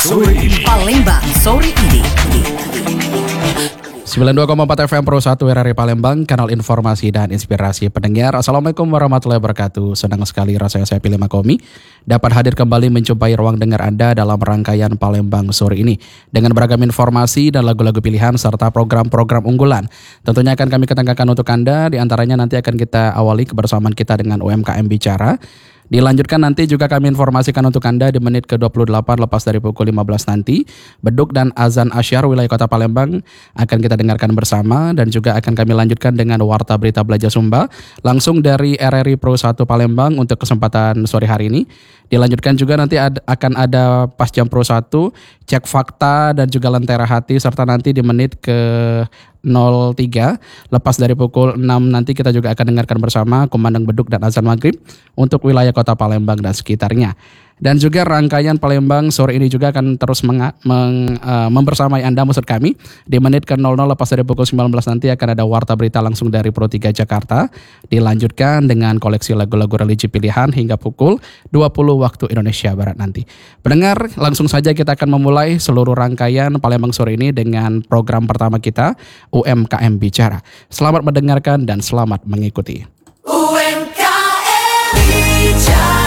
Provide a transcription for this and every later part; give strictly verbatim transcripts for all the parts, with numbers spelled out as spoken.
sore ini. Palembang sore ini. sembilan puluh dua koma empat F M Pro satu R R I Palembang, kanal informasi dan inspirasi pendengar. Assalamualaikum warahmatullahi wabarakatuh. Senang sekali rasanya saya Pilih Makomi dapat hadir kembali menjumpai ruang dengar Anda dalam rangkaian Palembang sore ini dengan beragam informasi dan lagu-lagu pilihan serta program-program unggulan. Tentunya akan kami ketengahkan untuk Anda. Di antaranya nanti akan kita awali kebersamaan kita dengan U M K M Bicara. Dilanjutkan nanti juga kami informasikan untuk Anda di menit ke dua puluh delapan lepas dari pukul lima belas nanti. Beduk dan azan asyar wilayah kota Palembang akan kita dengarkan bersama. Dan juga akan kami lanjutkan dengan Warta Berita Belajar Sumba langsung dari R R I Pro satu Palembang untuk kesempatan sore hari ini. Dilanjutkan juga nanti ad, akan ada Pas Jam Pro satu, Cek Fakta dan juga Lentera Hati. Serta nanti di menit ke nol tiga lepas dari pukul enam nanti kita juga akan dengarkan bersama Kumandang Beduk dan Azan Maghrib untuk wilayah kota Palembang dan sekitarnya. Dan juga rangkaian Palembang sore ini juga akan terus menga- meng, uh, membersamai Anda maksud kami. Di menit ke nol nol lepas dari pukul sembilan belas nanti akan ada Warta Berita langsung dari Pro tiga Jakarta. Dilanjutkan dengan koleksi lagu-lagu religi pilihan hingga pukul dua puluh waktu Indonesia Barat nanti. Pendengar, langsung saja kita akan memulai seluruh rangkaian Palembang sore ini dengan program pertama kita, U M K M Bicara. Selamat mendengarkan dan selamat mengikuti. U M K M Bicara.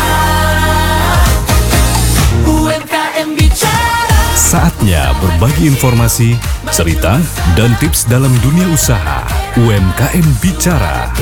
U M K M Bicara. Saatnya berbagi informasi, cerita, dan tips dalam dunia usaha. U M K M Bicara.